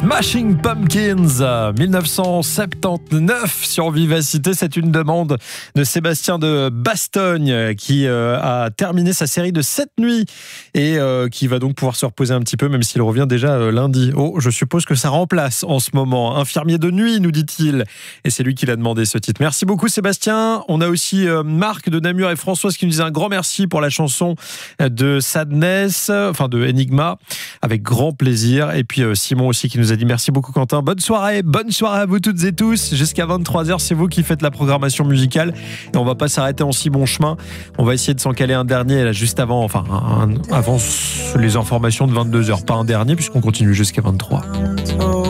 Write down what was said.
Smashing Pumpkins, 1979 sur Vivacité. C'est une demande de Sébastien de Bastogne qui a terminé sa série de 7 nuits et qui va donc pouvoir se reposer un petit peu, même s'il revient déjà lundi. Oh, je suppose que ça remplace en ce moment. Infirmier de nuit, nous dit-il. Et c'est lui qui l'a demandé, ce titre. Merci beaucoup, Sébastien. On a aussi Marc de Namur et Françoise qui nous disent un grand merci pour la chanson de Sadness, enfin de Enigma, avec grand plaisir. Et puis Simon aussi qui nous a dit merci beaucoup, Quentin. Bonne soirée à vous toutes et tous. Jusqu'à 23h, c'est vous qui faites la programmation musicale. Et on va pas s'arrêter en si bon chemin. On va essayer de s'en caler un dernier là, juste avant, enfin avant les informations de 22h. Pas un dernier puisqu'on continue jusqu'à 23.